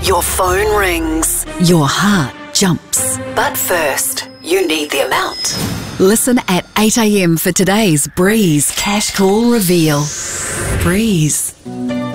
Your phone rings. Your heart jumps. But first, you need the amount. Listen at 8 a.m. for today's Breeze Cash Call Reveal. Breeze.